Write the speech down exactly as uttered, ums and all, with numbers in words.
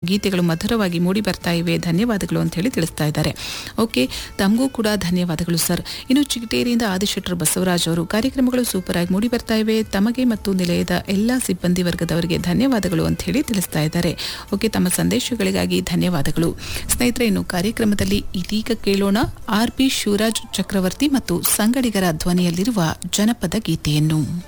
ಗೀತೆಗಳು ಮಧುರವಾಗಿ ಮೂಡಿ ಬರ್ತಾ ಇವೆ, ಧನ್ಯವಾದಗಳು ಅಂತ ಹೇಳಿ ತಿಳಿಸ್ತಾ ಇದ್ದಾರೆ. ಓಕೆ, ತಮಗೂ ಕೂಡ ಧನ್ಯವಾದಗಳು ಸರ್. ಇನ್ನು ಚಿಗಟೇರಿಯಿಂದ ಆದಿಶೆಟ್ಟರ್ ಬಸವರಾಜ್ ಅವರು, ಕಾರ್ಯಕ್ರಮಗಳು ಸೂಪರ್ ಆಗಿ ಮೂಡಿ ಬರ್ತಾ ಇವೆ, ತಮಗೆ ಮತ್ತು ನಿಲಯದ ಎಲ್ಲ ಸಿಬ್ಬಂದಿ ವರ್ಗದವರಿಗೆ ಧನ್ಯವಾದಗಳು ಅಂತ ಹೇಳಿ ತಿಳಿಸ್ತಾ ಇದ್ದಾರೆ. ಓಕೆ, ತಮ್ಮ ಸಂದೇಶಗಳಿಗಾಗಿ ಧನ್ಯವಾದಗಳು. ಸ್ನೇಹಿತರೆ, ಇನ್ನು ಕಾರ್ಯಕ್ರಮದಲ್ಲಿ ಇದೀಗ ಕೇಳೋಣ ಆರ್ ಬಿ ಶಿವರಾಜ್ ಚಕ್ರವರ್ತಿ ಮತ್ತು ಸಂಗಡಿಗರ ಧ್ವನಿಯಲ್ಲಿರುವ ಜನಪದ ಗೀತೆಯನ್ನು.